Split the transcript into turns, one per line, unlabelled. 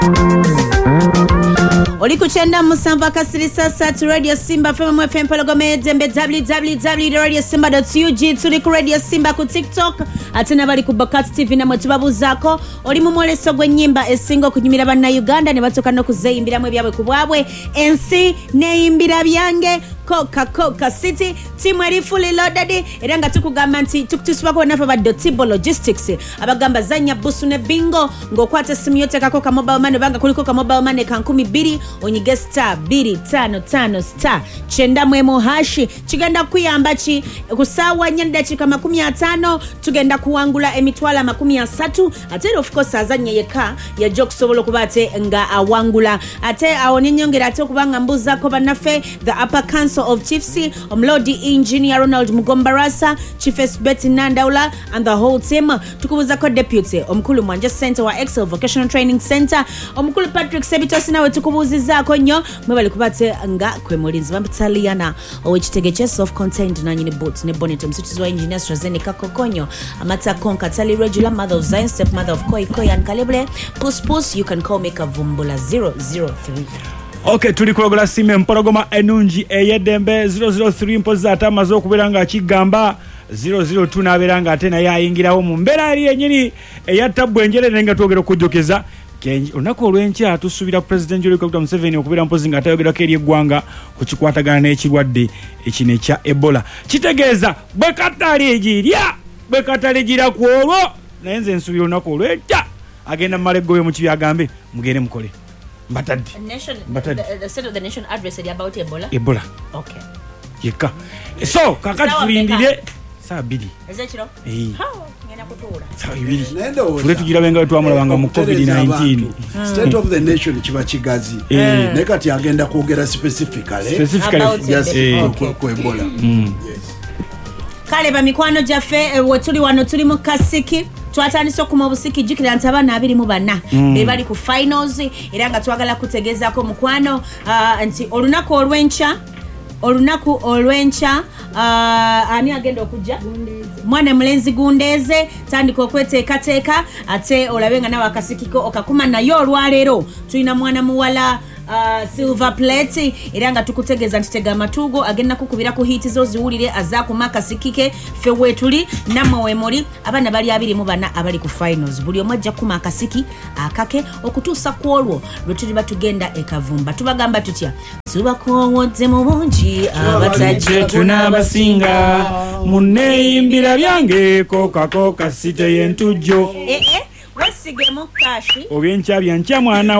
Oliku chenda musamba kasirisa sat Radio Simba FM FM Pologome Dembe www.radiosimba.ug tuli ku Radio Simba ku TikTok atena bali ku Bokat TV na mwetubabu zako oli mu mwoleso gwenyimba esingo kunyumira banna Uganda ne batoka no kuzeyimbira mwe byabwe kubwabwe ensi ne imbira byange Coca City timu eri fully loaded era nga tukugamba nti tukutusubako nafa ba Dotibo Logistics abagamba zanya busu ne bingo ngokwata simu yote kako ka mobile money banga kuliko ka mobile money kan 12 onyige star 255 star chenda mwemo hashi kigenda kuyamba ki kusawa nyanda dakika 15 tugenda kuwangula emitwala 30 ate of course azanye yeka ya jokusobola kubate nga awangula ate awonyongera ate kubanga mbuza ko banafe the upper council of Chiefs Omlodi Engineer Ronald Mugombarasa Chief Betty Nandaula and the whole team tukubuza ko deputy omkulu Mwanje Center wa Excel Vocational Training Center omkulu Patrick Sebitosi nawe tukubuziza ko nyo mwebali kubate nga kwemulinzi bambitaliana owechitegeche soft content na nyine boots ne bonnet msitizo wa engineer Strazeni Kakokonyo amata konka tali regular mother of Zion step mother of Koi and Calibre pus you can call me Kavumbula 003.
Okay, tuli kulogola sime mpologoma enunji eyedembe 003 mpoza atamazo okubiranga kigamba 002 naberanga atena yayingirawo mu mbera ali yenyini eyatabwe njere nenga twogera kujokeza kenji onako olwencha tusubira president Yoweri Kaguta Museveni okubira mpozi nga atayogera keri eggwanga ku kikwatagana n'ekirwadde ekine kya Ebola kitegeeza bwekatali ejirya bwekatali gira kwolwo nayenze nsubira onako olwencha agenda malegoyo mu kibyagambe mugende mukole Batadi.
The state of the nation address about Ebola.
Ebola.
Okay.
Yeka. So kakati tulindire saa 2.
Ezekiro? How? Ngena kutura.
Saa 2. Tule tugira benga twamulabanga mu COVID-19.
State of the nation kiba kigazi. Nekati agenda kwogera specifically ku Ebola.
Yes. Kale ba mikwano jaffe wetuli wano tuli mu Kasiki. Twatandise ku mubusiki jukira ntabana 24 be bali ku finals era nga twagala kutegeza ko mukwano anti olunaku olwencha ani agenda okujja mwana mulenzi Gundeze tandika okweteekateeka ate olabenga nawe akasikiko okakuma nayo olwalero tulina mwana muwala Silver Plate era nga tukutegeza ntitega matugo agenda kukubira ku hiti zo ziwulire azaku makasikike fewe tuli namwe wemoli abana bali 24 abali ku finals buli omwajja kuma akasiki akake okutuusa kwolwo lwetuli batugenda ekavumba tubagamba tutya tubakowoze mu bungi abatajje
tunabasinga muneyimbira byange Coca City yentujjo
wasige mu kashi
obyencha byancha mwana